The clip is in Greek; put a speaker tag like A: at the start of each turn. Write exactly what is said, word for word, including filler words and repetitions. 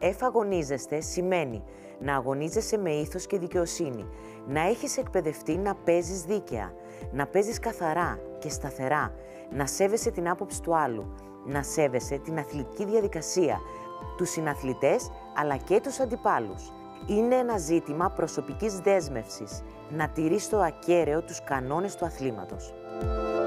A: Εφαγωνίζεστε σημαίνει να αγωνίζεσαι με ήθος και δικαιοσύνη, να έχεις εκπαιδευτεί να παίζεις δίκαια, να παίζεις καθαρά και σταθερά, να σέβεσαι την άποψη του άλλου, να σέβεσαι την αθλητική διαδικασία, τους συναθλητές αλλά και τους αντιπάλους. Είναι ένα ζήτημα προσωπικής δέσμευσης, να τηρείς στο ακέραιο τους κανόνες του αθλήματος.